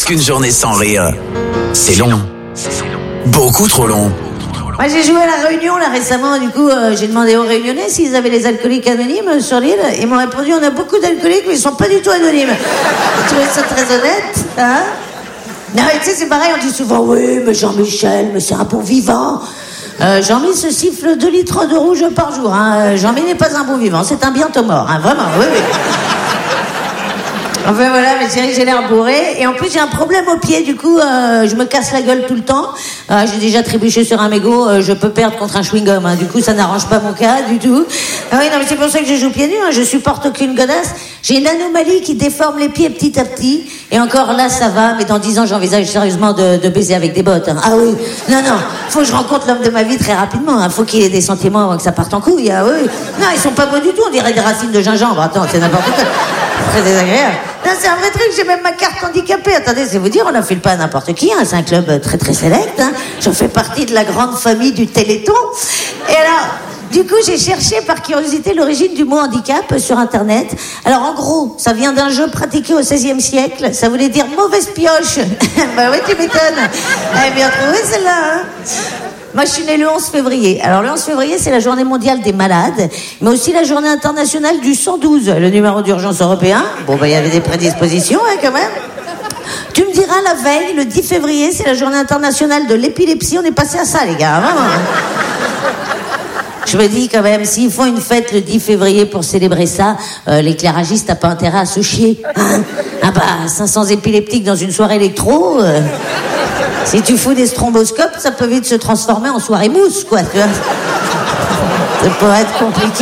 qu'une journée sans rire, c'est long. Beaucoup trop long. Moi, j'ai joué à La Réunion, là, récemment. Du coup, j'ai demandé aux Réunionnais s'ils avaient les alcooliques anonymes sur l'île. Ils m'ont répondu, on a beaucoup d'alcooliques, mais ils sont pas du tout anonymes. Je trouvais ça très honnête, hein. Non, mais tu sais, c'est pareil, on dit souvent, oui, mais Jean-Michel, mais c'est un bon vivant. Jean-Mi se siffle 2 litres de rouge par jour, hein. Jean-Mi n'est pas un bon vivant, c'est un bientôt mort, hein, vraiment, oui, oui. Enfin voilà, mais c'est vrai que j'ai l'air bourré. Et en plus, j'ai un problème au pied, du coup, je me casse la gueule tout le temps. J'ai déjà trébuché sur un mégot, je peux perdre contre un chewing-gum, hein. Du coup, ça n'arrange pas mon cas, du tout. Ah oui, non, mais c'est pour ça que je joue pieds nus, hein. Je supporte aucune godasse. J'ai une anomalie qui déforme les pieds petit à petit. Et encore là, ça va, mais dans 10 ans, j'envisage sérieusement de baiser avec des bottes, hein. Ah oui, non, faut que je rencontre l'homme de ma vie très rapidement, hein. Faut qu'il ait des sentiments avant que ça parte en couille, ah oui. Non, ils sont pas beaux du tout, on dirait des racines de gingembre. Attends, c'est n'importe quoi. Très désagréable. Non, c'est un vrai truc, j'ai même ma carte handicapée. Attendez, c'est vous dire, on n'enfile pas à n'importe qui, hein. C'est un club très très sélect, hein. J'en fais partie de la grande famille du Téléthon. Et alors, du coup, j'ai cherché par curiosité l'origine du mot handicap sur Internet. Alors, en gros, ça vient d'un jeu pratiqué au XVIe siècle. Ça voulait dire mauvaise pioche. Bah oui, tu m'étonnes. Elle est bien trouvée, celle-là, hein. Moi, je suis née le 11 février. Alors, le 11 février, c'est la journée mondiale des malades, mais aussi la journée internationale du 112, le numéro d'urgence européen. Bon, bah, il y avait des prédispositions, hein, quand même. Tu me diras, la veille, le 10 février, c'est la journée internationale de l'épilepsie. On est passé à ça, les gars, vraiment. Je me dis quand même, s'ils font une fête le 10 février pour célébrer ça, l'éclairagiste n'a pas intérêt à se chier, hein. Ah bah, 500 épileptiques dans une soirée électro... Si tu fous des stromboscopes, ça peut vite se transformer en soirée mousse, quoi, tu vois. Ça pourrait être compliqué.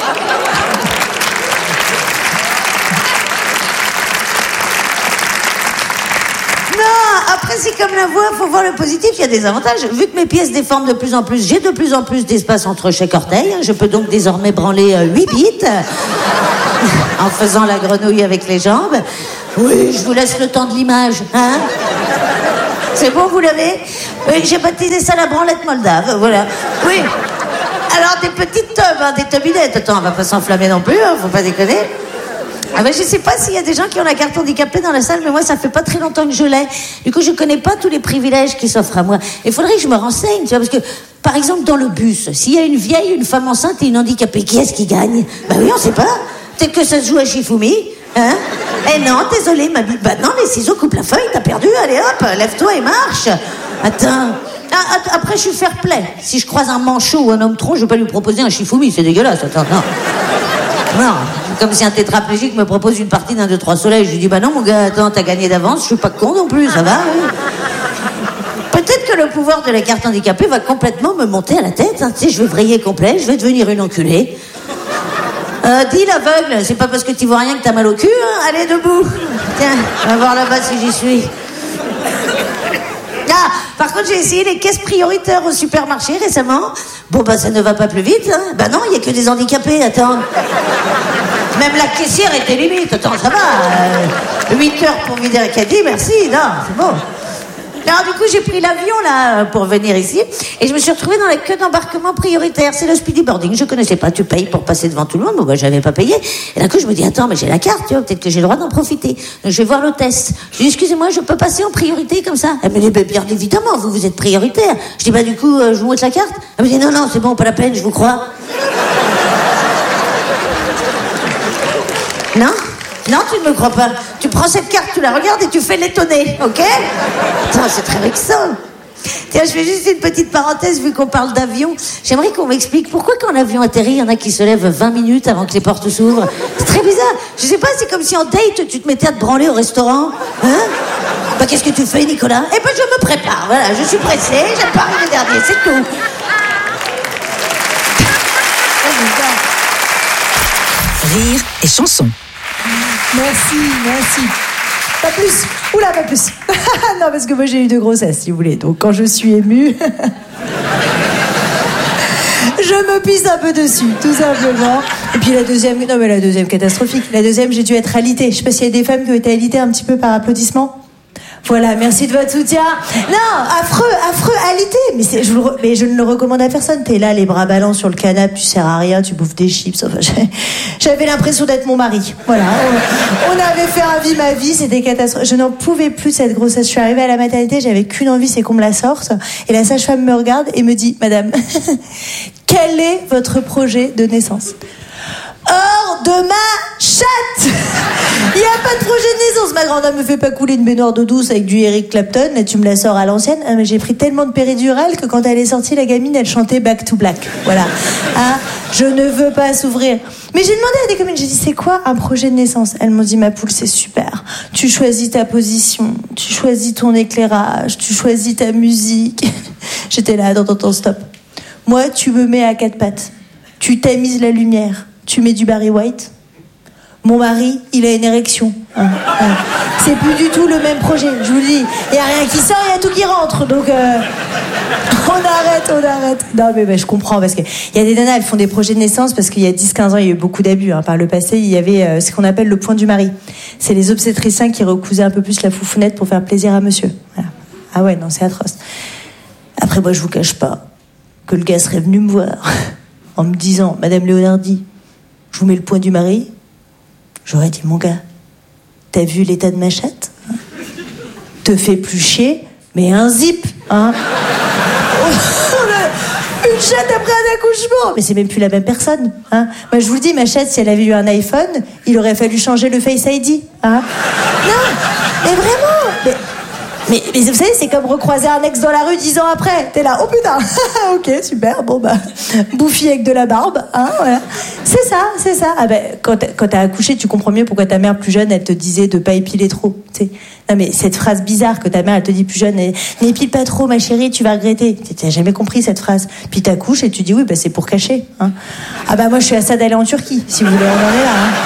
Non, après, c'est comme la voix, faut voir le positif, il y a des avantages. Vu que mes pieds se déforment de plus en plus, j'ai de plus en plus d'espace entre chaque orteil. Je peux donc désormais branler 8 bites en faisant la grenouille avec les jambes. Oui, je vous laisse le temps de l'image, hein. C'est bon, vous l'avez? Oui, j'ai baptisé ça la branlette moldave, voilà. Oui. Alors, des petites tubs, hein, des tubinettes. Attends, on va pas s'enflammer non plus, hein, faut pas déconner. Ah ben, je sais pas s'il y a des gens qui ont la carte handicapée dans la salle, mais moi, ça fait pas très longtemps que je l'ai. Du coup, je connais pas tous les privilèges qui s'offrent à moi. Il faudrait que je me renseigne, tu vois, parce que, par exemple, dans le bus, s'il y a une vieille, une femme enceinte et une handicapée, qui est-ce qui gagne? Bah oui, on sait pas. Peut-être que ça se joue à Shifumi. Hein? Eh non, désolé, ma bite. Bah non, les ciseaux coupent la feuille, t'as perdu, allez hop, lève-toi et marche. Attends. Après, je suis fair play. Si je croise un manchot ou un homme tronc, je vais pas lui proposer un Shifumi, c'est dégueulasse. Attends, non. Non, comme si un tétraplégique me propose une partie d'un 2-3 soleils. Je lui dis, bah non, mon gars, attends, t'as gagné d'avance, je suis pas con non plus, ça va, oui. Peut-être que le pouvoir de la carte handicapée va complètement me monter à la tête, hein. Tu sais, je vais vriller complet, je vais devenir une enculée. Dis l'aveugle, c'est pas parce que tu vois rien que t'as mal au cul, hein. Allez, debout. Tiens, on va voir là-bas si j'y suis. Ah, par contre, j'ai essayé les caisses prioritaires au supermarché récemment. Bon, bah, ça ne va pas plus vite, hein. Bah non, il y a que des handicapés, attends. Même la caissière était limite, attends, ça va. 8 heures pour vider un caddie, merci, non, c'est bon. Alors du coup, j'ai pris l'avion là pour venir ici et je me suis retrouvée dans la queue d'embarquement prioritaire. C'est le speedy boarding. Je connaissais pas. Tu payes pour passer devant tout le monde. Bon, bah, j'avais pas payé. Et d'un coup, je me dis attends, mais j'ai la carte, tu vois, peut-être que j'ai le droit d'en profiter. Donc je vais voir l'hôtesse. Je dis excusez-moi, je peux passer en priorité comme ça? Elle me dit bah, bien évidemment, vous êtes prioritaire. Je dis bah du coup, je vous montre la carte. Elle me dit non, c'est bon, pas la peine, je vous crois. Non? Non, tu ne me crois pas. Tu prends cette carte, tu la regardes et tu fais l'étonner, ok? Putain, c'est très vexant. Tiens, je fais juste une petite parenthèse vu qu'on parle d'avion. J'aimerais qu'on m'explique pourquoi quand l'avion atterrit, il y en a qui se lèvent 20 minutes avant que les portes s'ouvrent. C'est très bizarre. Je sais pas, c'est comme si en date, tu te mettais à te branler au restaurant. Hein? Bah, qu'est-ce que tu fais, Nicolas? Eh ben, je me prépare. Voilà, je suis pressée, j'aime pas arriver dernier, c'est tout. Rire et chanson. Merci. Pas plus. Oula, pas plus. Non, parce que moi j'ai eu 2 grossesses, si vous voulez. Donc quand je suis émue, je me pisse un peu dessus, tout simplement. Et puis la deuxième catastrophique. La deuxième, j'ai dû être alitée. Je sais pas s'il y a des femmes qui ont été alitées un petit peu par applaudissement. Voilà, merci de votre soutien. Non, affreux, alité. Mais je ne le recommande à personne. T'es là, les bras ballants sur le canapé, tu sers à rien, tu bouffes des chips. Enfin, j'avais l'impression d'être mon mari. Voilà. On avait fait un vie ma vie, c'était catastrophique. Je n'en pouvais plus de cette grossesse. Je suis arrivée à la maternité, j'avais qu'une envie, c'est qu'on me la sorte. Et la sage-femme me regarde et me dit, madame, quel est votre projet de naissance? Hors de ma chatte. Il n'y a pas de projet de naissance. Ma grande dame me fait pas couler une baignoire d'eau douce avec du Eric Clapton et tu me la sors à l'ancienne. Ah, mais j'ai pris tellement de péridurale que quand elle est sortie, la gamine, elle chantait Back to Black. Voilà. Ah, je ne veux pas s'ouvrir. Mais j'ai demandé à des copines, j'ai dit, c'est quoi un projet de naissance? Elles m'ont dit, ma poule, c'est super. Tu choisis ta position, tu choisis ton éclairage, tu choisis ta musique. J'étais là, attends, stop. Moi, tu me mets à quatre pattes. Tu tamises la lumière. Tu mets du Barry White. Mon mari, il a une érection. C'est plus du tout le même projet, je vous le dis. Il n'y a rien qui sort, il y a tout qui rentre. Donc, on arrête. Non, mais je comprends, parce qu'il y a des nanas, elles font des projets de naissance, parce qu'il y a 10-15 ans, il y a eu beaucoup d'abus. Par le passé, il y avait ce qu'on appelle le point du mari. C'est les obstétriciens qui recousaient un peu plus la foufounette pour faire plaisir à monsieur. Voilà. Ah ouais, non, c'est atroce. Après, moi, je vous cache pas que le gars serait venu me voir en me disant, Madame Leonardi, je vous mets le point du mari. J'aurais dit, mon gars, t'as vu l'état de ma chatte? Te fais plus chier, mais un zip, hein. Une chatte après un accouchement. Mais c'est même plus la même personne, hein. Moi, je vous le dis, ma chatte, si elle avait eu un iPhone, il aurait fallu changer le Face ID, hein. Non, mais vraiment. Mais vous savez, c'est comme recroiser un ex dans la rue 10 ans après. T'es là, oh putain, ok, super, bon bah, bouffi avec de la barbe, hein, voilà. C'est ça. Ah ben, quand t'as accouché, tu comprends mieux pourquoi ta mère plus jeune, elle te disait de pas épiler trop, tu sais. Non mais cette phrase bizarre que ta mère, elle te dit plus jeune, n'épile pas trop, ma chérie, tu vas regretter. T'as jamais compris cette phrase. Puis t'accouches et tu dis oui, bah c'est pour cacher, hein. Ah bah moi, je suis à ça d'aller en Turquie, si vous voulez, on en est là, hein.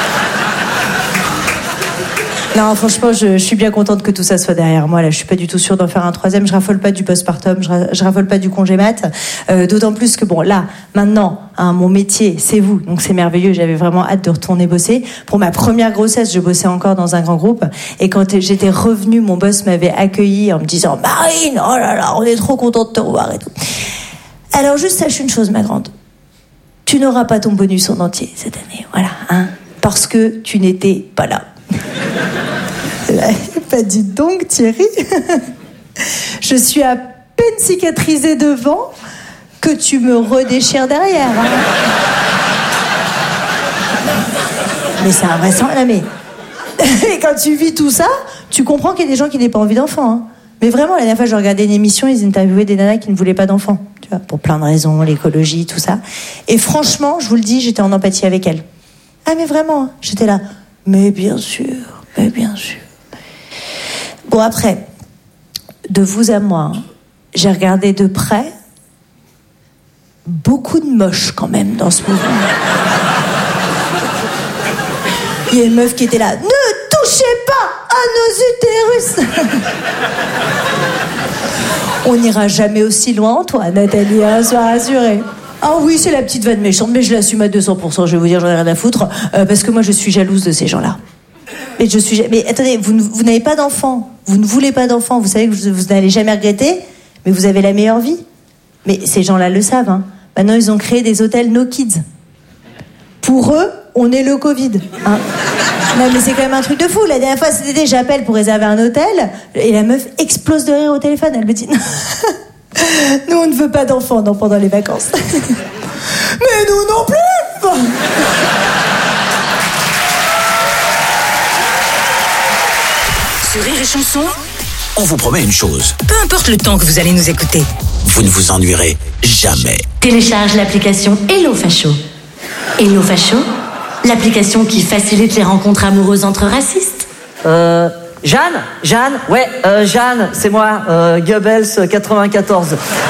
Non, franchement, je suis bien contente que tout ça soit derrière moi. Là, je suis pas du tout sûre d'en faire un troisième. Je raffole pas du postpartum, je raffole pas du congé mat. D'autant plus que bon, là, maintenant, hein, mon métier, c'est vous. Donc c'est merveilleux. J'avais vraiment hâte de retourner bosser. Pour ma première grossesse, je bossais encore dans un grand groupe. Et quand j'étais revenue, mon boss m'avait accueillie en me disant, Marine, oh là là, on est trop content de te revoir et tout. Alors juste sache une chose, ma grande. Tu n'auras pas ton bonus en entier cette année, voilà, hein, parce que tu n'étais pas là. Pas du donc, Thierry. Je suis à peine cicatrisée devant que tu me redéchires derrière, hein. Mais c'est un vrai sang, là, mais quand tu vis tout ça, tu comprends qu'il y a des gens qui n'ont pas envie d'enfants, hein. Mais vraiment, la dernière fois, je regardais une émission, ils interviewaient des nanas qui ne voulaient pas d'enfants, tu vois, pour plein de raisons, l'écologie, tout ça. Et franchement, je vous le dis, j'étais en empathie avec elles. Ah, mais vraiment, j'étais là. Mais bien sûr. Bon, après, de vous à moi, j'ai regardé de près beaucoup de moches quand même dans ce mouvement. Il y a une meuf qui était là. Ne touchez pas à nos utérus. On n'ira jamais aussi loin, toi, Nathalie, hein, sois rassurée. Ah oui, c'est la petite vanne méchante, mais je l'assume à 200%, je vais vous dire, j'en ai rien à foutre, parce que moi, je suis jalouse de ces gens-là. Mais attendez, vous n'avez pas d'enfant, vous ne voulez pas d'enfant, vous savez que vous n'allez jamais regretter, mais vous avez la meilleure vie. Mais ces gens-là le savent, hein. Maintenant, ils ont créé des hôtels No Kids. Pour eux, on est le Covid, hein. Non, mais c'est quand même un truc de fou. La dernière fois, cet été, j'appelle pour réserver un hôtel, et la meuf explose de rire au téléphone. Elle me dit, nous, on ne veut pas d'enfants pendant les vacances. Mais nous non plus. Sur Rire et Chanson, On vous promet une chose, peu importe le temps que vous allez nous écouter. vous ne vous ennuierez jamais. Télécharge l'application Hello Facho. Hello Facho, l'application qui facilite les rencontres amoureuses entre racistes. Jeanne, ouais, Jeanne, c'est moi, Goebbels 94.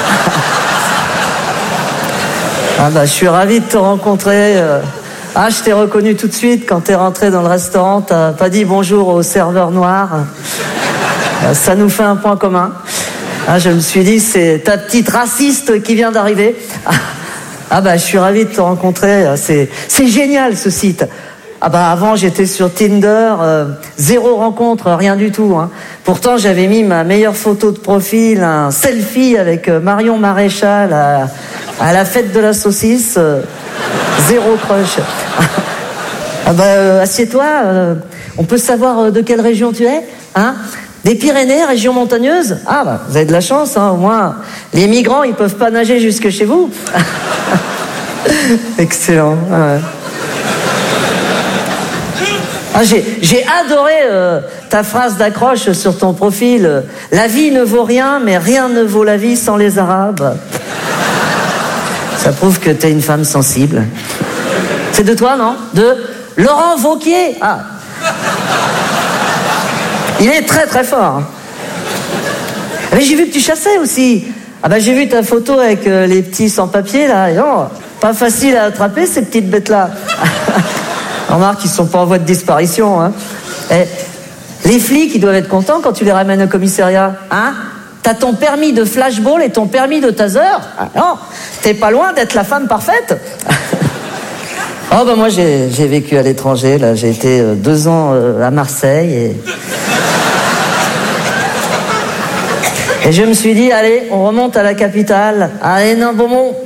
Ah bah, je suis ravi de te rencontrer. Ah, je t'ai reconnu tout de suite quand t'es rentré dans le restaurant. T'as pas dit bonjour au serveur noir. Ça nous fait un point commun. Ah, je me suis dit, c'est ta petite raciste qui vient d'arriver. Ah bah, je suis ravi de te rencontrer. C'est génial ce site. Ah bah avant j'étais sur Tinder, 0 rencontre, rien du tout. Hein. Pourtant j'avais mis ma meilleure photo de profil, un selfie avec Marion Maréchal à la fête de la saucisse, 0 crush. Ah bah assieds-toi, on peut savoir de quelle région tu es, hein? Des Pyrénées, région montagneuse? Ah bah vous avez de la chance, hein, au moins les migrants ils peuvent pas nager jusque chez vous. Excellent. Ouais. Ah, j'ai adoré ta phrase d'accroche sur ton profil. La vie ne vaut rien, mais rien ne vaut la vie sans les Arabes. Ça prouve que t'es une femme sensible. C'est de toi, non? De Laurent Wauquiez. Ah. Il est très très fort. Mais j'ai vu que tu chassais aussi. Ah bah j'ai vu ta photo avec les petits sans-papiers là. Et non, pas facile à attraper ces petites bêtes-là. Remarque qu'ils sont pas en voie de disparition. Hein. Et les flics, ils doivent être contents quand tu les ramènes au commissariat. Hein? T'as ton permis de flashball et ton permis de taser. Ah non, t'es pas loin d'être la femme parfaite. Oh bah moi j'ai vécu à l'étranger. Là, j'ai été 2 ans à Marseille et je me suis dit allez, on remonte à la capitale, à Hénin-Beaumont.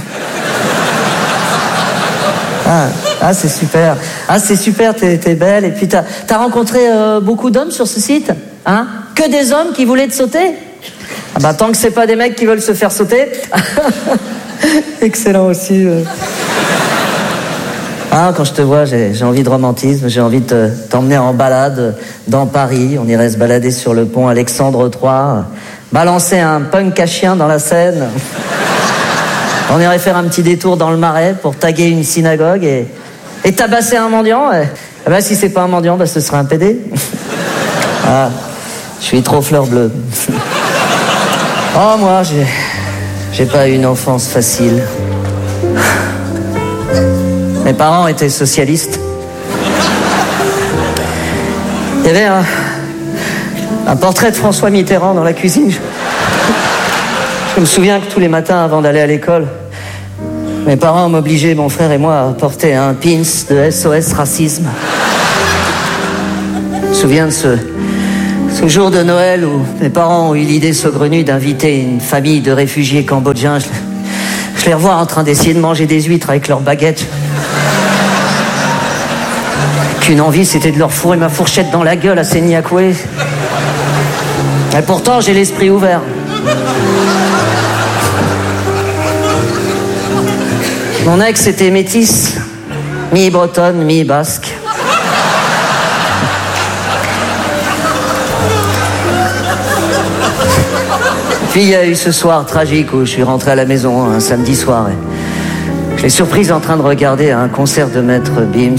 Ah, c'est super. Ah, c'est super, t'es belle. Et puis, t'as rencontré beaucoup d'hommes sur ce site? Hein? Que des hommes qui voulaient te sauter? Ah bah, tant que c'est pas des mecs qui veulent se faire sauter. Excellent aussi. Ah, quand je te vois, j'ai envie de romantisme. J'ai envie de t'emmener en balade dans Paris. On irait se balader sur le pont Alexandre III. Balancer un punk à chien dans la Seine. On irait faire un petit détour dans le Marais pour taguer une synagogue et tabasser un mendiant. Ah bah, si c'est pas un mendiant, bah, ce serait un PD. Ah, je suis trop fleur bleue. Oh, moi, j'ai pas eu une enfance facile. Mes parents étaient socialistes. Il y avait un portrait de François Mitterrand dans la cuisine. Je me souviens que tous les matins, avant d'aller à l'école, mes parents m'obligeaient, mon frère et moi, à porter un pins de SOS Racisme. Je me souviens de ce jour de Noël où mes parents ont eu l'idée saugrenue d'inviter une famille de réfugiés cambodgiens. Je les revois en train d'essayer de manger des huîtres avec leurs baguettes. Qu'une envie, c'était de leur fourrer ma fourchette dans la gueule à ces Niakoué. Et pourtant, j'ai l'esprit ouvert. Mon ex était métisse, mi-bretonne, mi-basque. Puis il y a eu ce soir tragique où je suis rentré à la maison un samedi soir. Et je l'ai surprise en train de regarder un concert de Maître Bims.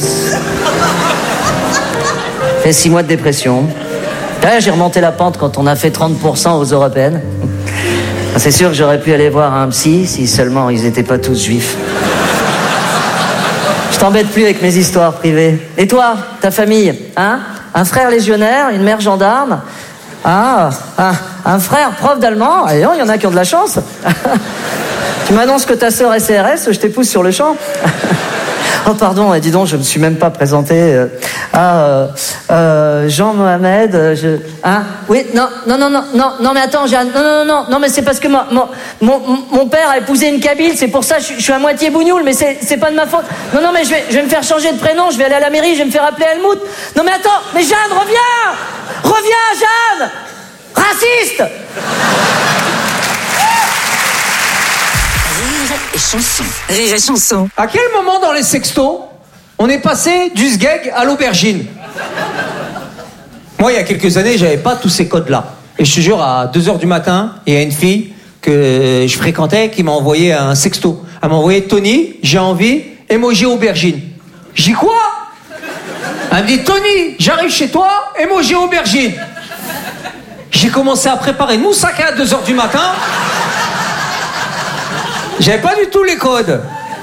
Fait 6 mois de dépression. Là, j'ai remonté la pente quand on a fait 30% aux européennes. C'est sûr que j'aurais pu aller voir un psy si seulement ils n'étaient pas tous juifs. Je t'embête plus avec mes histoires privées. Et toi, ta famille, hein? Un frère légionnaire, une mère gendarme. Ah, un frère prof d'allemand. Et non, il y en a qui ont de la chance. Tu m'annonces que ta sœur est CRS, je t'épouse sur le champ. Oh pardon, dis donc, je me suis même pas présenté. Jean-Mohamed, oui, non, mais attends, Jeanne, non, mais c'est parce que mon père a épousé une Kabyle, c'est pour ça, je suis à moitié bougnoule, mais c'est pas de ma faute. Non, mais je vais me faire changer de prénom, je vais aller à la mairie, je vais me faire appeler Helmut. Non, mais attends, mais Jeanne, reviens, Jeanne, raciste. Rire et chanson. À quel moment dans les sextos on est passé du sgeg à l'aubergine? Moi, il y a quelques années, j'avais pas tous ces codes-là. Et je te jure, à 2h du matin, il y a une fille que je fréquentais qui m'a envoyé un sexto. Elle m'a envoyé Tony, j'ai envie, emoji aubergine. J'ai quoi? Elle me dit Tony, j'arrive chez toi, emoji aubergine. J'ai commencé à préparer moussaka à 2h du matin. J'avais pas du tout les codes.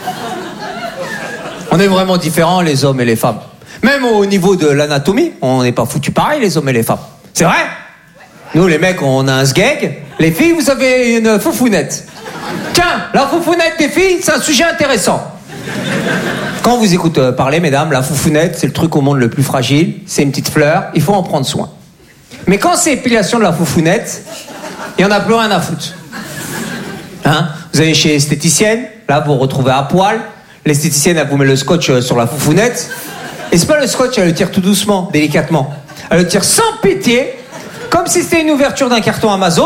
On est vraiment différents, les hommes et les femmes. Même au niveau de l'anatomie, on n'est pas foutus pareil, les hommes et les femmes. C'est vrai? Nous, les mecs, on a un sgeg. Les filles, vous avez une foufounette. Tiens, la foufounette des filles, c'est un sujet intéressant. Quand on vous écoute parler, mesdames, la foufounette, c'est le truc au monde le plus fragile. C'est une petite fleur, il faut en prendre soin. Mais quand c'est épilation de la foufounette, il n'y en a plus rien à foutre. Hein? Vous allez chez l'esthéticienne, là vous vous retrouvez à poil. L'esthéticienne, elle vous met le scotch sur la foufounette. Et c'est pas le scotch, elle le tire tout doucement, délicatement. Elle le tire sans pitié, comme si c'était une ouverture d'un carton Amazon.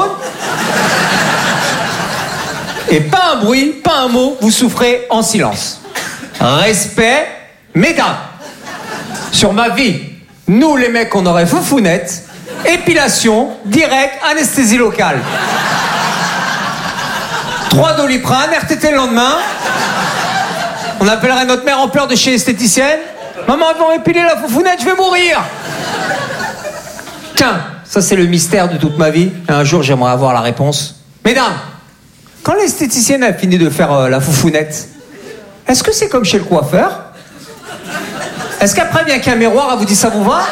Et pas un bruit, pas un mot, vous souffrez en silence. Respect, mesdames. Sur ma vie, nous les mecs, on aurait foufounette, épilation, direct, anesthésie locale. 3 Doliprane, RTT le lendemain. On appellerait notre mère en pleurs de chez l'esthéticienne. Maman, ils vont épiler la foufounette, je vais mourir. Tiens, ça c'est le mystère de toute ma vie. Et un jour, j'aimerais avoir la réponse. Mesdames, quand l'esthéticienne a fini de faire la foufounette, est-ce que c'est comme chez le coiffeur? Est-ce qu'après vient qu'un miroir, elle vous dit ça vous va?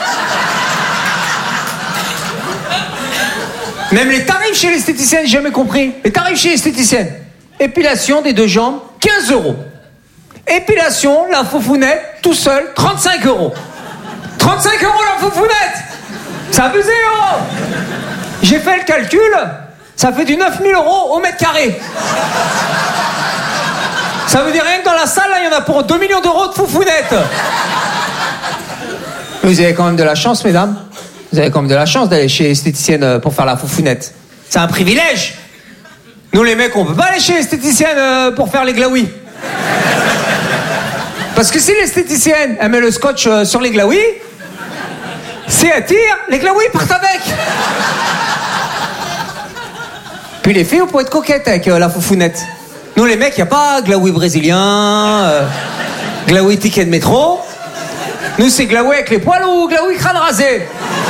Même les tarifs chez l'esthéticienne, j'ai jamais compris. Les tarifs chez l'esthéticienne. Épilation des 2 jambes, 15 €. Épilation, la foufounette, tout seul, 35 €. 35 € la foufounette! C'est abusé, oh! J'ai fait le calcul, ça fait du 9 000 € au mètre carré. Ça veut dire rien que dans la salle, là, il y en a pour 2 millions d'euros de foufounette. Vous avez quand même de la chance, mesdames. Vous avez quand même de la chance d'aller chez l'esthéticienne pour faire la foufounette. C'est un privilège. Nous, les mecs, on peut pas aller chez l'esthéticienne pour faire les glaouis. Parce que si l'esthéticienne, elle met le scotch sur les glaouis, si elle tire, les glaouis partent avec. Puis les filles, on peut être coquettes avec la foufounette. Nous, les mecs, il n'y a pas glaoui brésilien, glaoui ticket de métro. Nous, c'est glaoui avec les poils ou glaoui crâne rasé.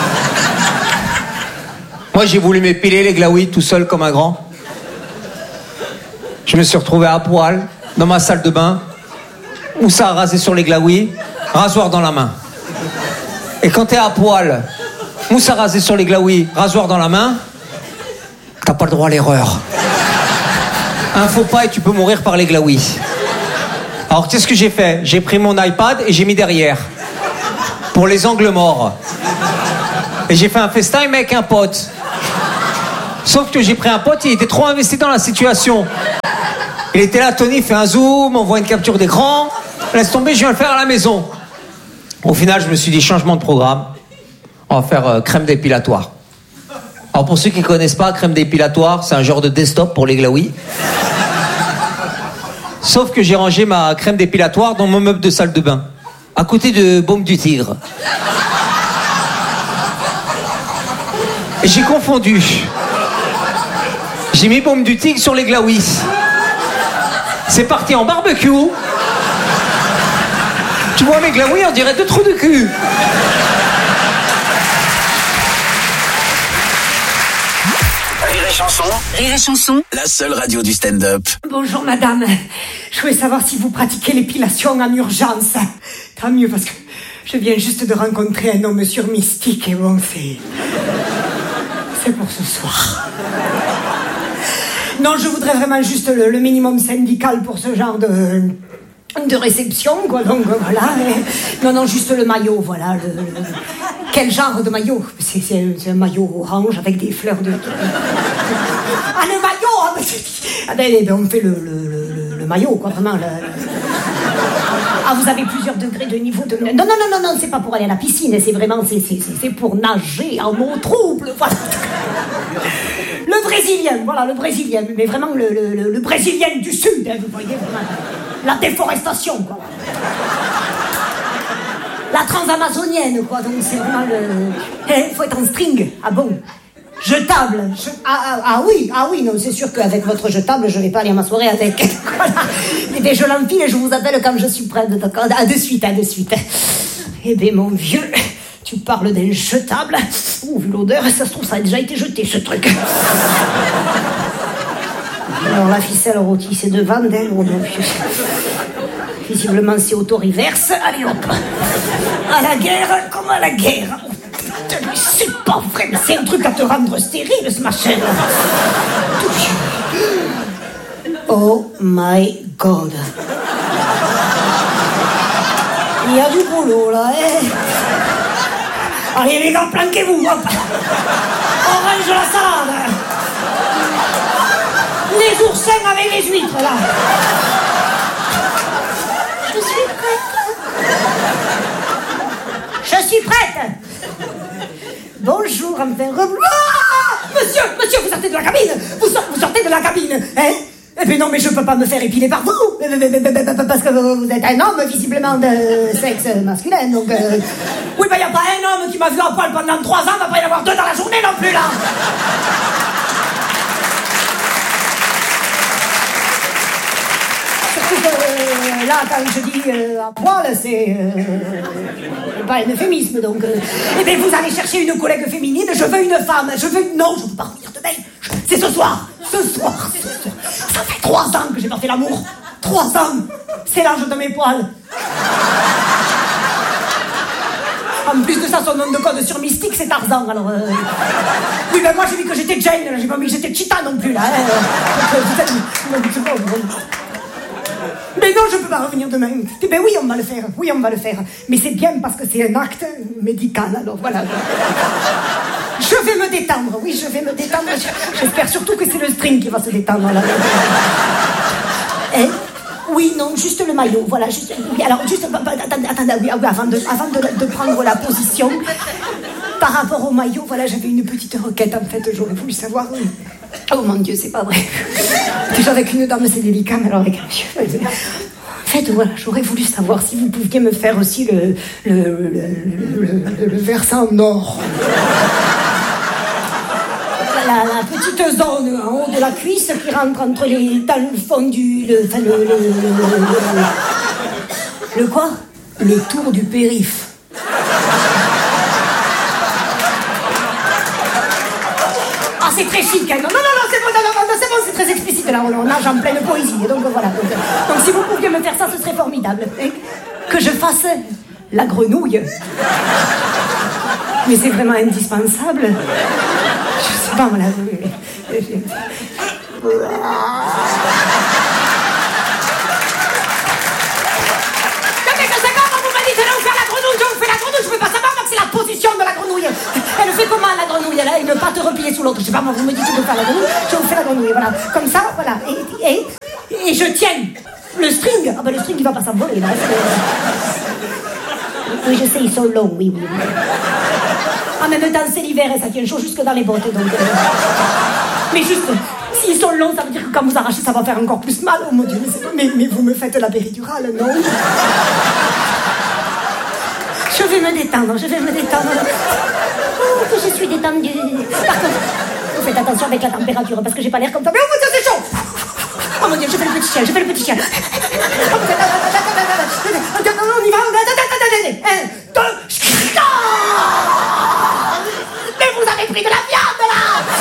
Moi, j'ai voulu m'épiler les glaouis tout seul comme un grand. Je me suis retrouvé à poil dans ma salle de bain, où ça a rasé sur les glaouis, rasoir dans la main. Et quand t'es à poil, où ça a rasé sur les glaouis, rasoir dans la main, t'as pas le droit à l'erreur. Un faux pas et tu peux mourir par les glaouis. Alors qu'est-ce que j'ai fait? J'ai pris mon iPad et j'ai mis derrière. Pour les angles morts. Et j'ai fait un FaceTime avec un pote. Sauf que j'ai pris un pote, il était trop investi dans la situation. Il était là, Tony, fait un zoom, on voit une capture d'écran. Laisse tomber, je viens le faire à la maison. Au final, je me suis dit, changement de programme. On va faire crème dépilatoire. Alors pour ceux qui ne connaissent pas, crème dépilatoire, c'est un genre de desktop pour les glaouis. Sauf que j'ai rangé ma crème dépilatoire dans mon meuble de salle de bain, à côté de Baume du Tigre. Et j'ai confondu. J'ai mis Baume du Tigre sur les glaouis. C'est parti en barbecue. Tu vois mes glaouis, on dirait 2 trous de cul. Rire et chanson, La seule radio du stand-up. Bonjour madame, je voulais savoir si vous pratiquez l'épilation en urgence. Tant mieux parce que je viens juste de rencontrer un homme sur Mystique et bon, c'est pour ce soir. Non, je voudrais vraiment juste le minimum syndical pour ce genre de réception, quoi, donc voilà. Et... Non, juste le maillot, voilà. Quel genre de maillot? C'est un maillot orange avec des fleurs de... Ah, le maillot! On fait le maillot, quoi, vraiment. Ah, vous avez plusieurs degrés de niveau de... Non, c'est pas pour aller à la piscine, c'est vraiment... C'est pour nager en eau trouble, voilà. Le brésilien, voilà, le brésilien, mais vraiment le brésilien du sud, hein, vous voyez, vraiment. La déforestation, quoi. La transamazonienne, quoi, donc c'est vraiment il faut être en string, ah bon. Jetable. Ah oui, non, c'est sûr qu'avec votre jetable, je vais pas aller à ma soirée avec. Voilà. Mais je l'empile et je vous appelle quand je suis prête, d'accord. À de suite. Eh bien, mon vieux... Tu parles d'un jetable. Ouh, vu l'odeur, ça se trouve, ça a déjà été jeté, ce truc. Alors, la ficelle rôtie, c'est devant d'elle. Oh, mon Dieu. Visiblement, c'est auto-reverse. Allez, hop. À la guerre, comme à la guerre. Oh, putain, mais c'est pas vrai. C'est un truc à te rendre stérile, ce machin. Oh my God. Il y a du boulot, là, hein. Allez, les gars, planquez-vous, hop. On range la salade. Les oursins avec les huîtres, là. Je suis prête. Je suis prête. Bonjour, enfin, monsieur, vous sortez de la cabine. Vous sortez de la cabine, hein. Eh bien non, mais je peux pas me faire épiler par vous. Parce que vous êtes un homme, visiblement, de sexe masculin, donc... Oui, ben y a pas un homme qui m'a vu à poil pendant 3 ans, va pas y en avoir 2 dans la journée non plus, là. Surtout que, là, quand je dis à poil, c'est pas un euphémisme, donc... Eh bien, vous allez chercher une collègue féminine, je veux une femme, Non, je peux pas revenir demain. C'est ce soir. Ça fait 3 ans que j'ai pas fait l'amour. 3 ans. C'est l'âge de mes poils. En plus de ça, son nom de code sur Mystique, c'est Tarzan, alors... Oui, ben moi, j'ai vu que j'étais Jane, j'ai pas mis que j'étais Cheetah non plus, là. Mais non, je peux pas revenir demain. Eh ben oui, on va le faire. Mais c'est bien parce que c'est un acte médical, alors voilà. Je vais me détendre, oui, je vais me détendre. J'espère surtout que c'est le string qui va se détendre, là. Oui, non, juste le maillot, voilà. Oui, alors, juste... Attendez, oui, avant de prendre la position, par rapport au maillot, voilà, j'avais une petite requête, en fait. J'aurais voulu savoir... Oh mon Dieu, c'est pas vrai. Déjà, avec une dame, c'est délicat, mais alors avec un monsieur... En fait, voilà, j'aurais voulu savoir si vous pouviez me faire aussi le versant nord. La petite zone en haut de la cuisse qui rentre entre les... dans le fond du... Le quoi? Le tour du périph'. Ah, c'est très chic, hein. Non, c'est bon, c'est bon, c'est très explicite, là, on nage en pleine poésie, donc voilà. Donc si vous pouviez me faire ça, ce serait formidable. Hein. Que je fasse la grenouille. Mais c'est vraiment indispensable. Je sais pas, voilà. Je peux pas savoir, c'est la position de la grenouille. Elle fait comment, la grenouille? Elle a une patte repliée sur l'autre. Je sais pas, moi, vous me dites de faire la grenouille, je vous fais la grenouille, voilà. Comme ça, voilà. Et je tiens le string. Ah ben le string, il va pas s'envoler, là. Oui, je sais, ils sont longs, oui. En même temps, c'est l'hiver et ça tient chaud jusque dans les bottes, donc... Mais juste, s'ils sont longs, ça veut dire que quand vous arrachez, ça va faire encore plus mal. Oh mon Dieu, mais vous me faites la péridurale, non? Je vais me détendre. Oh, que je suis détendue. Par contre, vous faites attention avec la température, parce que j'ai pas l'air comme ça. Mais oh mon Dieu, c'est chaud! Oh mon Dieu, je fais le petit chien. On y va, 1, 2... Mais vous avez pris de la viande, là!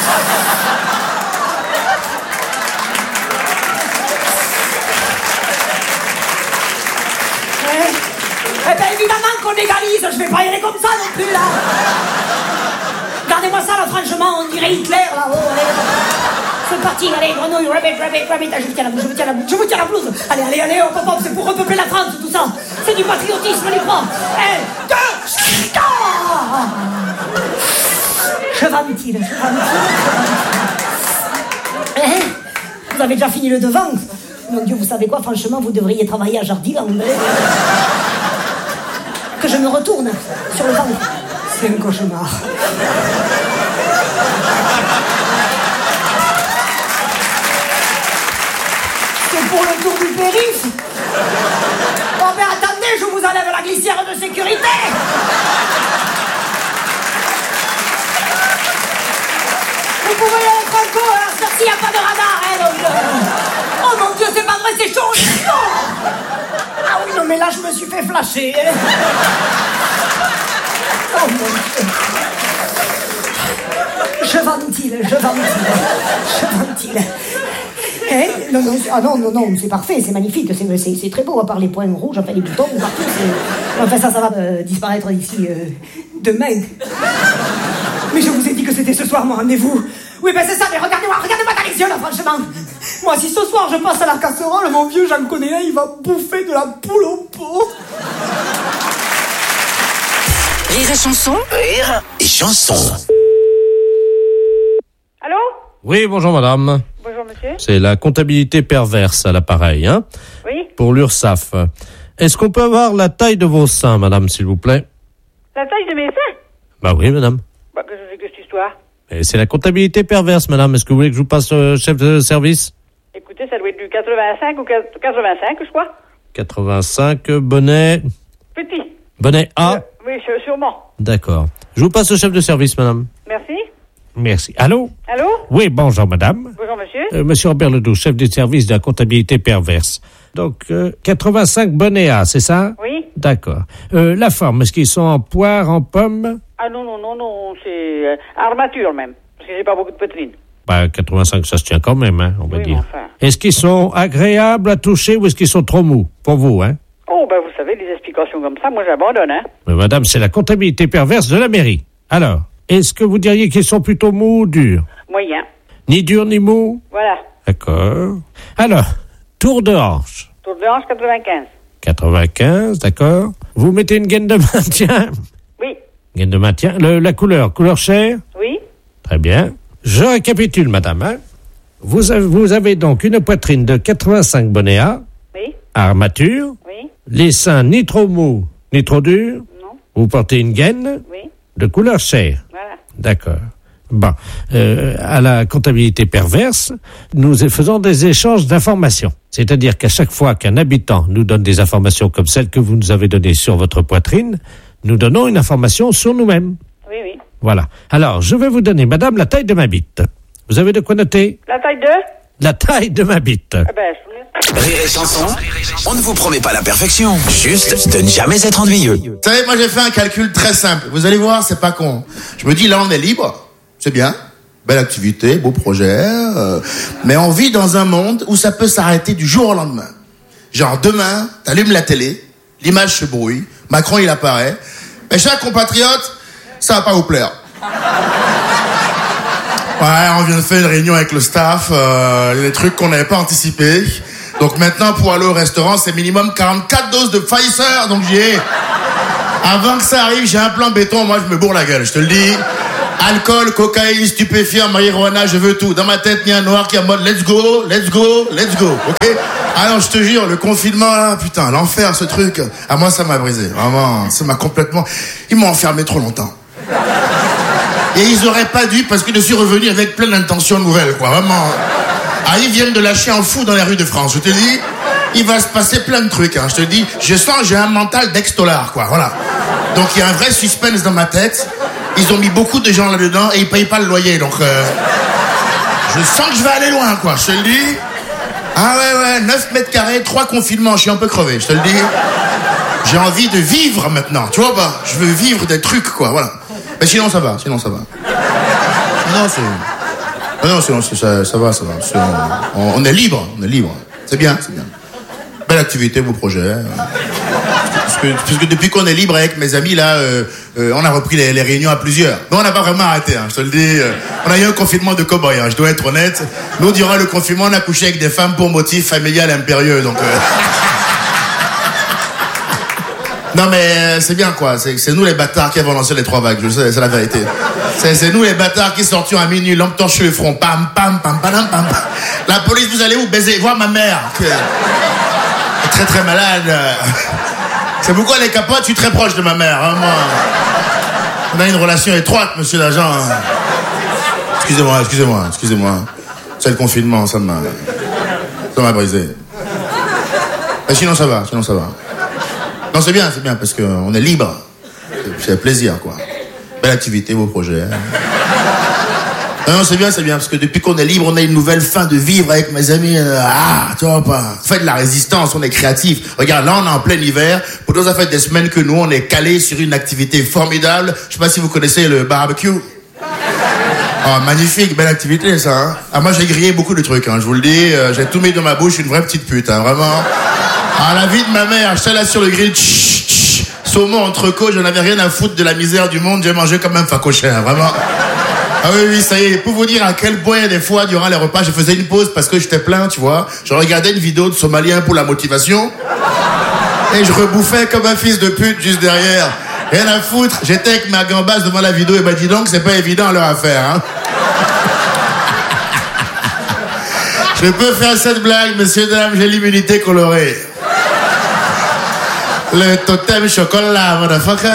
Eh bien, évidemment qu'on égalise, je vais pas y aller comme ça non plus, là. Regardez-moi ça, là, franchement, on dirait Hitler, là-haut. C'est parti, allez, grenouille, rabbit. Ah, je vous tiens la blouse. Allez, hop, c'est pour repeupler la France, tout ça. C'est du patriotisme, les croix. 1, 2, je ventile. Vous avez déjà fini le devant? Mon Dieu, vous savez quoi, franchement, vous devriez travailler à Jardiland. Que je me retourne sur le ventre. C'est un cauchemar. C'est pour le tour du périph'. Oh mais attendez, je vous enlève la glissière de sécurité. Vous pouvez y aller franco, hein, il n'y a pas de radar, hein, donc... Oh mon Dieu, c'est pas vrai, c'est chaud. Ah oui, non mais là, je me suis fait flasher. Hein. Oh mon Dieu. Je ventile. Non, c'est parfait, c'est magnifique, c'est très beau, à part les points rouges, enfin les boutons partout. Enfin ça va disparaître d'ici demain. Mais je vous ai dit que c'était ce soir mon rendez-vous. Oui, ben c'est ça, mais regardez-moi dans les yeux là, franchement. Moi, si ce soir je passe à la casserole, mon vieux, j'en connais un, il va bouffer de la poule au pot. Rire et chanson. Rire et chanson. Allô? Oui, bonjour madame. Bonjour monsieur. C'est la comptabilité perverse à l'appareil, hein? Oui? Pour l'URSSAF. Est-ce qu'on peut avoir la taille de vos seins, madame, s'il vous plaît? La taille de mes seins? Bah oui, madame. Bah, que je fais que cette histoire? Et c'est la comptabilité perverse, madame. Est-ce que vous voulez que je vous passe chef de service? Écoutez, ça doit être du 85 ou 85, je crois. 85, bonnet... Petit. Bonnet A? Oui, sûrement. D'accord. Je vous passe au chef de service, madame. Merci. Merci. Allô? Allô? Oui, bonjour, madame. Bonjour monsieur. Monsieur Robert Ledoux, chef du service de la comptabilité perverse. Donc, 85 bonnets A, c'est ça? Oui. D'accord. La forme, est-ce qu'ils sont en poire, en pomme? Ah non, c'est armature même. Parce que j'ai pas beaucoup de poitrine. Bah, 85, ça se tient quand même, hein, on va Oui, dire. enfin. Est-ce qu'ils sont agréables à toucher ou est-ce qu'ils sont trop mous? Pour vous, hein? Oh, ben vous savez, les explications comme ça, moi j'abandonne, hein. Mais madame, c'est la comptabilité perverse de la mairie. Alors, est-ce que vous diriez qu'ils sont plutôt mous ou durs? Moyen. Ni durs ni mous? Voilà. D'accord. Alors, tour de hanche. Tour de hanche 95. 95, d'accord. Vous mettez une gaine de maintien? Oui. Gaine de maintien. La couleur chair? Oui. Très bien. Je récapitule, madame. Hein. Vous avez donc une poitrine de 85 bonnets A. Oui. Armature. Oui. Les seins ni trop mous, ni trop durs. Non. Vous portez une gaine. Oui. De couleur chair. Voilà. D'accord. Bon. À la comptabilité perverse, nous faisons des échanges d'informations. C'est-à-dire qu'à chaque fois qu'un habitant nous donne des informations comme celles que vous nous avez données sur votre poitrine, nous donnons une information sur nous-mêmes. Oui, oui. Voilà. Alors, je vais vous donner, madame, la taille de ma bite. Vous avez de quoi noter? La taille de? La taille de ma bite. Ah ben, je... Rire et chanson, on ne vous promet pas la perfection, juste de ne jamais être ennuyeux. Vous savez, moi j'ai fait un calcul très simple. Vous allez voir, c'est pas con. Je me dis, là on est libre, c'est bien, belle activité, beau projet, mais on vit dans un monde où ça peut s'arrêter du jour au lendemain. Genre demain, t'allumes la télé, l'image se brouille, Macron il apparaît, mes chers compatriotes, ça va pas vous plaire. Ouais, on vient de faire une réunion avec le staff, il y a des trucs qu'on n'avait pas anticipés. Donc maintenant, pour aller au restaurant, c'est minimum 44 doses de Pfizer. Donc avant que ça arrive, j'ai un plan béton, moi je me bourre la gueule, je te le dis. Alcool, cocaïne, stupéfiants, marijuana, je veux tout. Dans ma tête, il y a un noir qui est en mode let's go, let's go, let's go, ok? Alors je te jure, le confinement là, putain, l'enfer ce truc. À moi ça m'a brisé, vraiment, ça m'a complètement... Ils m'ont enfermé trop longtemps. Et ils auraient pas dû, parce que je suis revenu avec plein d'intentions nouvelles, quoi, vraiment. Ah, ils viennent de lâcher un fou dans les rues de France, je te dis, il va se passer plein de trucs, hein, je te dis, je sens, j'ai un mental d'ex-dollar, quoi, voilà. Donc il y a un vrai suspense dans ma tête, ils ont mis beaucoup de gens là-dedans et ils payent pas le loyer, donc je sens que je vais aller loin, quoi, je te le dis. Ah ouais, 9 mètres carrés, 3 confinements, je suis un peu crevé, je te le dis. J'ai envie de vivre maintenant, tu vois pas, je veux vivre des trucs, quoi, voilà. Mais sinon ça va. Non, ça va. On est libre. C'est bien. Belle activité, beau projet. Parce que depuis qu'on est libre avec mes amis, là, on a repris les réunions à plusieurs. Mais on n'a pas vraiment arrêté, hein, je te le dis. On a eu un confinement de cow-boy, hein, je dois être honnête. Nous, durant le confinement, on a couché avec des femmes pour motif familial impérieux, donc... Non mais c'est bien quoi, c'est nous les bâtards qui avons lancé les 3 vagues, je sais, c'est la vérité. C'est nous les bâtards qui sortions à minuit, lampe torche sur le front, pam. La police, vous allez où baiser? Voir ma mère, qui est très très malade. C'est pourquoi les capotes, je suis très proche de ma mère, hein, moi. On a une relation étroite, monsieur l'agent. Excusez-moi. C'est le confinement, ça m'a brisé. Mais sinon ça va. Non, c'est bien, parce qu'on est libre. C'est plaisir, quoi. Belle activité, beau projet. Non, c'est bien, parce que depuis qu'on est libre, on a une nouvelle fin de vivre avec mes amis. Tu vois pas. Faites de la résistance, on est créatif. Regarde, là, on est en plein hiver. Pour nous, ça fait des semaines que nous, on est calés sur une activité formidable. Je sais pas si vous connaissez le barbecue. Oh, magnifique, belle activité, ça, hein. Ah, moi, j'ai grillé beaucoup de trucs, hein, je vous le dis. J'ai tout mis dans ma bouche, une vraie petite pute, hein, vraiment. Ah, la vie de ma mère, j'étais là sur le grill, saumon, entrecôte, j'en avais rien à foutre de la misère du monde, j'ai mangé comme un facochère, vraiment. Ah oui, ça y est, pour vous dire à quel point, des fois, durant les repas, je faisais une pause parce que j'étais plein, tu vois. Je regardais une vidéo de Somaliens pour la motivation, et je rebouffais comme un fils de pute juste derrière. Rien à foutre. J'étais avec ma gambasse devant la vidéo et m'a dit donc c'est pas évident leur affaire, hein. Je peux faire cette blague, messieurs, dames, j'ai l'immunité colorée. Le totem chocolat, motherfucker.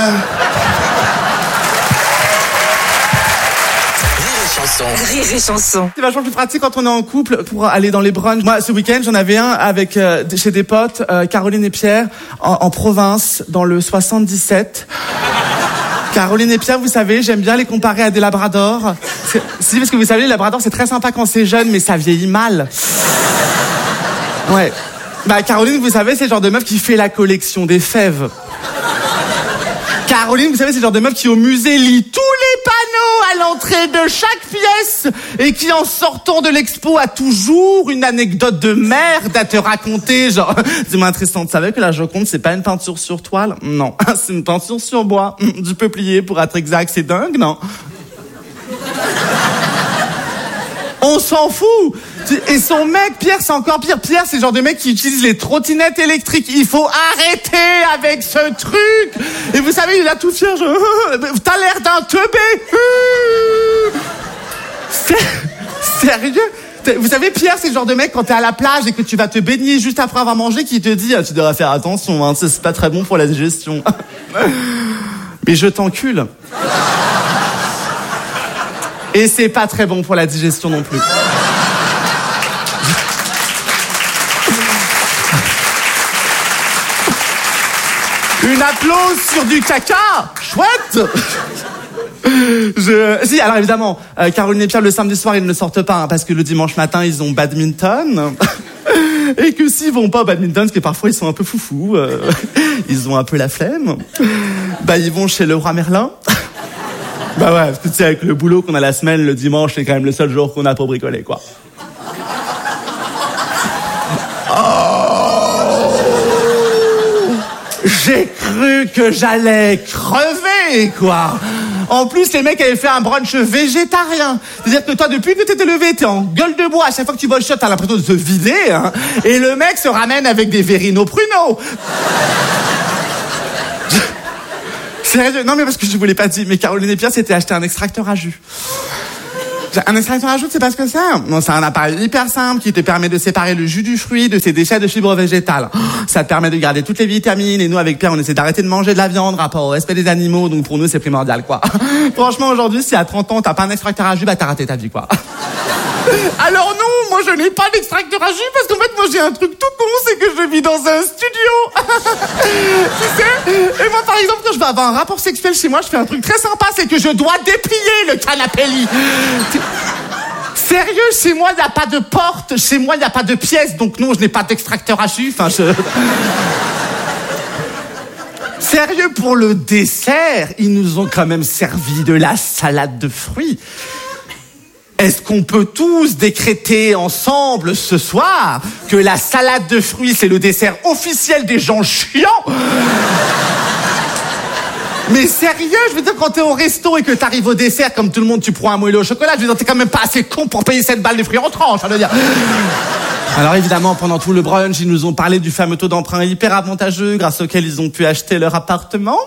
Rire et chanson. C'est vachement plus pratique quand on est en couple pour aller dans les brunchs. Moi, ce week-end, j'en avais un avec chez des potes, Caroline et Pierre, en province, dans le 77. Caroline et Pierre, vous savez, j'aime bien les comparer à des labradors. Si, parce que vous savez, les labradors, c'est très sympa quand c'est jeune, mais ça vieillit mal. Ouais. Bah, Caroline, vous savez, c'est le genre de meuf qui fait la collection des fèves. Caroline, vous savez, c'est le genre de meuf qui, au musée, lit tous les panneaux à l'entrée de chaque pièce et qui, en sortant de l'expo, a toujours une anecdote de merde à te raconter. Genre, dis-moi, Tristan, tu savais que la Joconde, c'est pas une peinture sur toile? Non. C'est une peinture sur bois. Du peuplier, pour être exact. C'est dingue, non? On s'en fout. Et son mec, Pierre, c'est encore pire. Pierre, c'est le genre de mec qui utilise les trottinettes électriques. Il faut arrêter avec ce truc. Et vous savez, il a tout fier. T'as l'air d'un teubé. Sérieux? Vous savez, Pierre, c'est le genre de mec, quand t'es à la plage et que tu vas te baigner juste après avoir mangé, qui te dit, tu devrais faire attention, hein, c'est pas très bon pour la digestion. Mais je t'encule. Et c'est pas très bon pour la digestion non plus. Une applause sur du caca. Chouette. Si, alors évidemment, Caroline et Pierre, le samedi soir, ils ne sortent pas, hein, parce que le dimanche matin, ils ont badminton. Et que s'ils vont pas au badminton, parce que parfois, ils sont un peu foufous, ils ont un peu la flemme, bah, ils vont chez le roi Merlin. Bah ouais, parce que tu sais, avec le boulot qu'on a la semaine, le dimanche, c'est quand même le seul jour qu'on a pour bricoler, quoi. Oh, j'ai cru que j'allais crever, quoi. En plus, les mecs avaient fait un brunch végétarien. C'est-à-dire que toi, depuis que t'étais levé, t'es en gueule de bois. À chaque fois que tu vois le shot, t'as l'impression de te vider, hein. Et le mec se ramène avec des Verino Pruno. Sérieux? Non, mais parce que je vous l'ai pas dit, mais Caroline et Pierre s'étaient acheté un extracteur à jus. Un extracteur à jus, c'est pas ce que c'est? Non, c'est un appareil hyper simple qui te permet de séparer le jus du fruit de ses déchets de fibres végétales. Ça te permet de garder toutes les vitamines, et nous, avec Pierre, on essaie d'arrêter de manger de la viande, rapport au respect des animaux, donc pour nous, c'est primordial, quoi. Franchement, aujourd'hui, si à 30 ans, t'as pas un extracteur à jus, bah, t'as raté ta vie, quoi. Alors non, moi je n'ai pas d'extracteur à jus parce qu'en fait moi j'ai un truc tout con, c'est que je vis dans un studio. Tu sais? Et moi par exemple quand je vais avoir un rapport sexuel chez moi, je fais un truc très sympa, c'est que je dois déplier le canapé lit. Sérieux, chez moi il n'y a pas de porte, chez moi il n'y a pas de pièce, donc non je n'ai pas d'extracteur à jus, Sérieux, pour le dessert, ils nous ont quand même servi de la salade de fruits. Est-ce qu'on peut tous décréter ensemble ce soir que la salade de fruits, c'est le dessert officiel des gens chiants? Mais sérieux, je veux dire, quand t'es au resto et que t'arrives au dessert, comme tout le monde, tu prends un moelleux au chocolat, je veux dire, t'es quand même pas assez con pour payer 7 balles de fruits en tranche, ça veut dire. Alors évidemment, pendant tout le brunch, ils nous ont parlé du fameux taux d'emprunt hyper avantageux grâce auquel ils ont pu acheter leur appartement.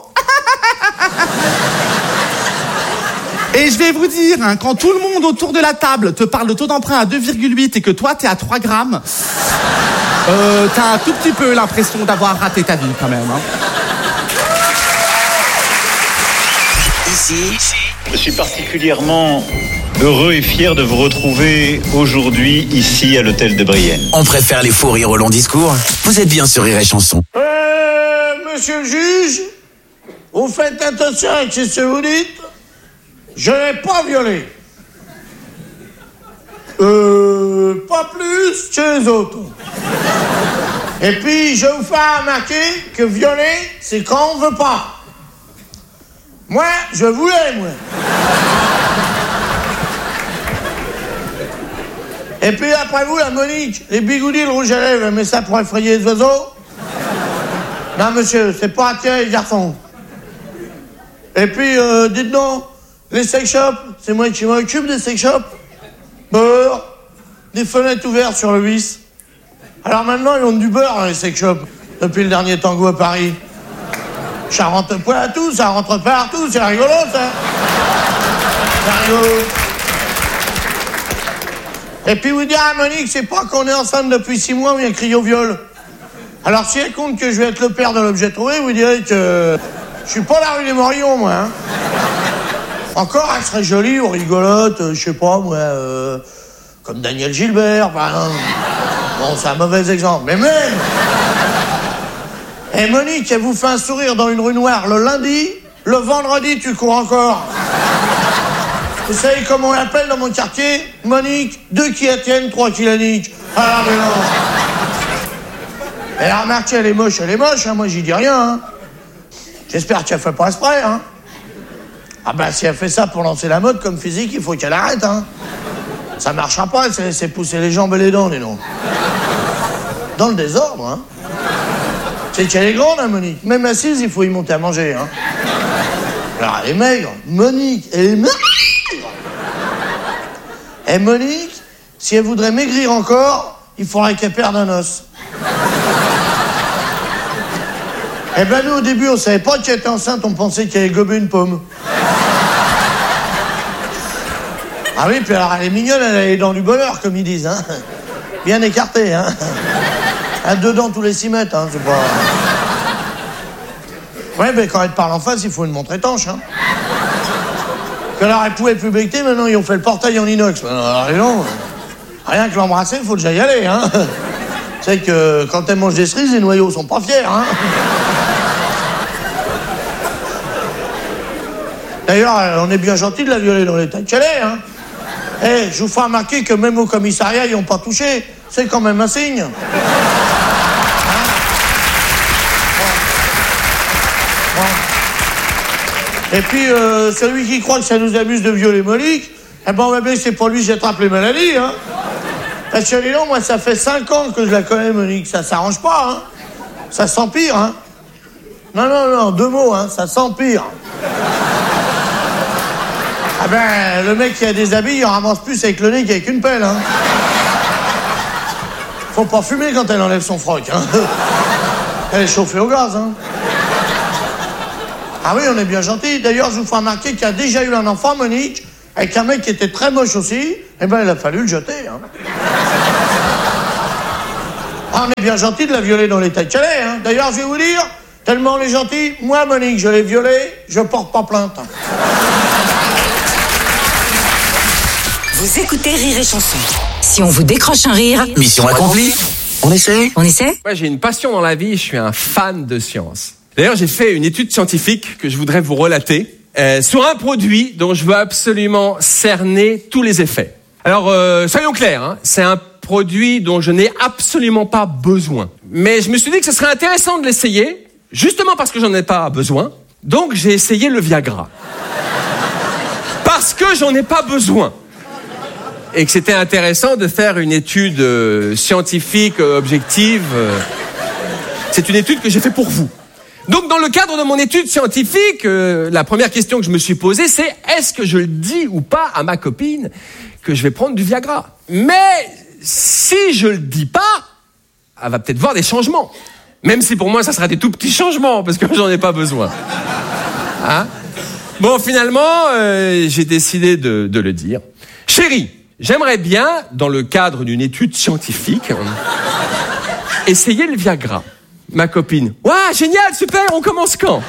Et je vais vous dire, hein, quand tout le monde autour de la table te parle de taux d'emprunt à 2,8 et que toi t'es à 3 grammes, t'as un tout petit peu l'impression d'avoir raté ta vie quand même. Hein. Ici, je suis particulièrement heureux et fier de vous retrouver aujourd'hui ici à l'hôtel de Brienne. On préfère les fous rires au long discours. Vous êtes bien sur Rire et Chanson. Monsieur le juge, vous faites attention avec ce que vous dites. Je n'ai pas violé. Pas plus chez les autres. Et puis, je vous fais remarquer que violer, c'est quand on veut pas. Moi, je voulais, moi. Et puis, après vous, la Monique, les bigoudis, le rouge à lèvres, mais ça pour effrayer les oiseaux? Non, monsieur, c'est pas attirer les garçons. Et puis, dites donc, les sex shops, c'est moi qui m'occupe des sex shops. Beurre, des fenêtres ouvertes sur le vis. Alors maintenant, ils ont du beurre dans les sex shops, depuis le dernier tango à Paris. Ça rentre pas à tout, ça rentre partout, c'est rigolo, ça. C'est rigolo. Et puis vous dire à Monique, c'est pas qu'on est enceinte depuis 6 mois, mais il y a crié au viol. Alors si elle compte que je vais être le père de l'objet trouvé, vous direz que je suis pas la rue des Morillons, moi. Hein. Encore, elle serait jolie ou rigolote, je sais pas, moi, comme Daniel Gilbert, par exemple. Bon, c'est un mauvais exemple, mais même. Et Monique, elle vous fait un sourire dans une rue noire le lundi, le vendredi, tu cours encore. Vous savez comment on l'appelle dans mon quartier? Monique, 2 qui la tiennent, 3 qui la niquent. Ah, mais non. Et remarquez, elle est moche, hein, moi j'y dis rien. Hein. J'espère qu'elle fait pas exprès, hein. Ah ben, si elle fait ça pour lancer la mode comme physique, il faut qu'elle arrête, hein. Ça marchera pas, elle s'est laissé pousser les jambes et les dents, dis donc. Dans le désordre, hein. C'est qu'elle est grande, hein, Monique. Même assise, il faut y monter à manger, hein. Alors, elle est maigre. Monique, elle est maigre. Et Monique, si elle voudrait maigrir encore, il faudrait qu'elle perde un os. Eh ben nous, au début, on savait pas qu'elle était enceinte, on pensait qu'elle allait gober une pomme. Ah oui, puis alors elle est mignonne, elle a les dents du bonheur, comme ils disent, hein. Bien écartées, hein. À 2 dents tous les 6 mètres, hein, c'est pas... Ouais, mais quand elle te parle en face, il faut une montre étanche, hein. Que alors elle pouvait plus becter, maintenant ils ont fait le portail en inox. Alors non, rien que l'embrasser, il faut déjà y aller, hein. Tu sais que quand elle mange des cerises, les noyaux sont pas fiers, hein. D'ailleurs, on est bien gentil de la violer dans l'état qu'elle est, hein. Eh, je vous fais remarquer que même au commissariat, ils n'ont pas touché. C'est quand même un signe. Et puis, celui qui croit que ça nous amuse de violer Monique, eh ben, on va bien que c'est pour lui que j'attrape les maladies, hein. Parce que, dis donc, moi, ça fait 5 ans que je la connais, Monique. Ça s'arrange pas, hein. Ça s'empire, hein. Non, 2 mots, hein. Ça s'empire. Ah ben, le mec qui a des habits, il en ramasse plus avec le nez qu'avec une pelle, hein. Faut pas fumer quand elle enlève son froc, hein. Elle est chauffée au gaz, hein. Ah oui, on est bien gentil. D'ailleurs, je vous fais remarquer qu'il y a déjà eu un enfant, Monique, avec un mec qui était très moche aussi. Eh ben, il a fallu le jeter, hein. Ah, on est bien gentil de la violer dans l'état qu'elle est, hein. D'ailleurs, je vais vous dire, tellement on est gentil, moi, Monique, je l'ai violée, je porte pas plainte. Vous écoutez Rire et Chanson. Si on vous décroche un rire... Mission accomplie. On essaie? On essaie? Moi, j'ai une passion dans la vie, je suis un fan de science. D'ailleurs, j'ai fait une étude scientifique que je voudrais vous relater sur un produit dont je veux absolument cerner tous les effets. Alors, soyons clairs, hein, c'est un produit dont je n'ai absolument pas besoin. Mais je me suis dit que ce serait intéressant de l'essayer, justement parce que j'en ai pas besoin. Donc, j'ai essayé le Viagra. Parce que j'en ai pas besoin. Et que c'était intéressant de faire une étude scientifique, objective. C'est une étude que j'ai faite pour vous. Donc, dans le cadre de mon étude scientifique, la première question que je me suis posée, c'est est-ce que je le dis ou pas à ma copine que je vais prendre du Viagra? Mais si je le dis pas, elle va peut-être voir des changements. Même si pour moi, ça sera des tout petits changements, parce que j'en ai pas besoin. Hein? Bon, finalement, j'ai décidé de le dire. Chérie, j'aimerais bien, dans le cadre d'une étude scientifique, essayer le Viagra. Ma copine. Waouh, génial, super, on commence quand?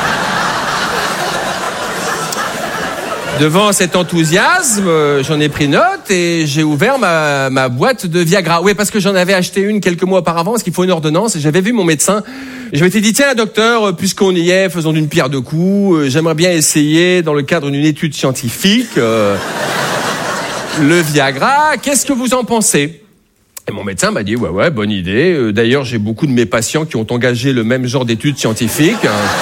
Devant cet enthousiasme, j'en ai pris note et j'ai ouvert ma boîte de Viagra. Oui, parce que j'en avais acheté une quelques mois auparavant, parce qu'il faut une ordonnance, et j'avais vu mon médecin. Je m'étais dit, tiens, docteur, puisqu'on y est, faisons d'une pierre deux coups, j'aimerais bien essayer, dans le cadre d'une étude scientifique, le Viagra. Qu'est-ce que vous en pensez? Et mon médecin m'a dit, ouais, bonne idée. D'ailleurs, j'ai beaucoup de mes patients qui ont engagé le même genre d'études scientifiques.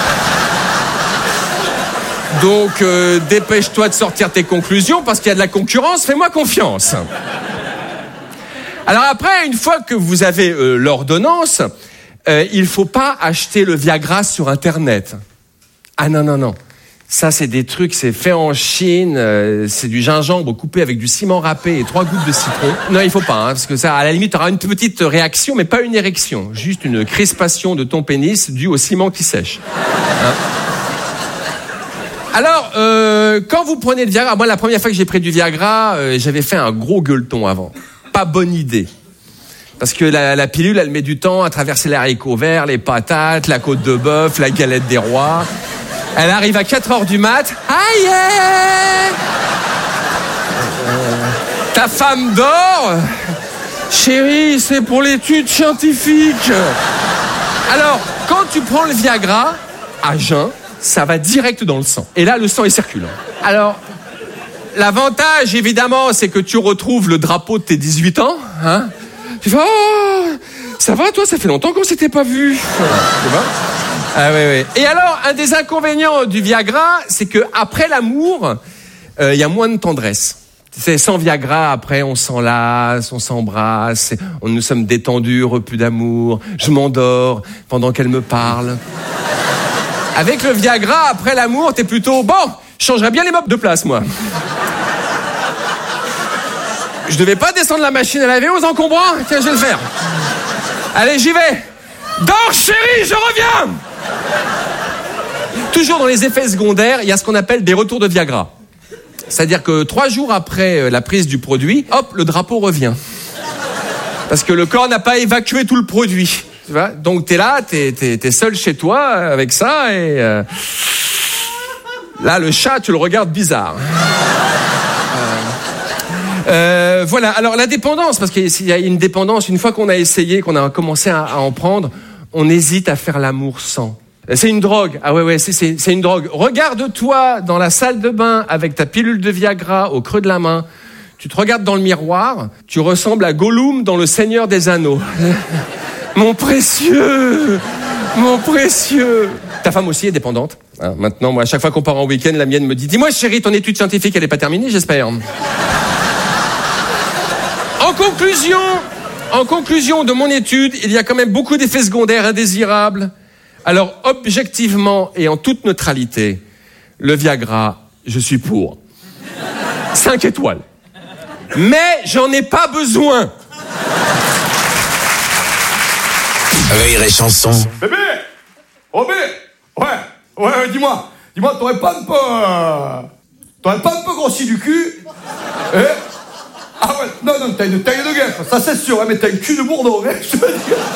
Donc, dépêche-toi de sortir tes conclusions, parce qu'il y a de la concurrence, fais-moi confiance. Alors après, une fois que vous avez l'ordonnance, il faut pas acheter le Viagra sur Internet. Ah non. Ça, c'est des trucs, c'est fait en Chine, c'est du gingembre coupé avec du ciment râpé et 3 gouttes de citron. Non, il faut pas, hein, parce que ça, à la limite, t'auras une petite réaction, mais pas une érection. Juste une crispation de ton pénis due au ciment qui sèche. Hein. Alors, quand vous prenez le Viagra, moi, la première fois que j'ai pris du Viagra, j'avais fait un gros gueuleton avant. Pas bonne idée. Parce que la pilule, elle met du temps à traverser les haricots verts, les patates, la côte de bœuf, la galette des rois. Elle arrive à 4h du mat. Aïe! Ta femme dort. Chérie, c'est pour l'étude scientifique. Alors, quand tu prends le Viagra, à jeun, ça va direct dans le sang. Et là, le sang, il circule. Alors, l'avantage, évidemment, c'est que tu retrouves le drapeau de tes 18 ans. Hein. Tu fais, oh, ça va, toi, ça fait longtemps qu'on s'était pas vu. Tu vois ? Ah oui, oui. Et alors, un des inconvénients du Viagra, c'est que après l'amour, y a moins de tendresse. C'est sans Viagra, après on s'enlace, on s'embrasse, nous sommes détendus, repus d'amour, je m'endors pendant qu'elle me parle. Avec le Viagra, après l'amour, t'es plutôt, bon, je changerais bien les meubles de place, moi. Je devais pas descendre la machine à laver aux encombrants, tiens, je vais le faire. Allez, j'y vais. Dors, chérie, je reviens. Toujours dans les effets secondaires, il y a ce qu'on appelle des retours de Viagra. C'est-à-dire que 3 jours après la prise du produit, hop, le drapeau revient. Parce que le corps n'a pas évacué tout le produit. Tu vois ? Donc t'es là, t'es seul chez toi avec ça et là le chat tu le regardes bizarre. Voilà. Alors la dépendance, parce qu'il y a une dépendance. Une fois qu'on a essayé, qu'on a commencé à en prendre, on hésite à faire l'amour sans. C'est une drogue. Ah ouais, c'est une drogue. Regarde-toi dans la salle de bain avec ta pilule de Viagra au creux de la main. Tu te regardes dans le miroir, tu ressembles à Gollum dans Le Seigneur des Anneaux. Mon précieux, mon précieux. Ta femme aussi est dépendante. Hein, maintenant, moi, à chaque fois qu'on part en week-end, la mienne me dit « Dis-moi, chérie, ton étude scientifique, elle est pas terminée, j'espère. » En conclusion de mon étude, il y a quand même beaucoup d'effets secondaires indésirables. Alors, objectivement et en toute neutralité, le Viagra, je suis pour. 5 étoiles. Mais j'en ai pas besoin. Rire et chanson. Bébé! Oh bébé! Ouais, dis-moi, t'aurais pas un peu grossi du cul? Ah ouais, non, t'as une taille de guêpe, ça c'est sûr, hein, mais t'as une cul de bourdon, hein, je te dis.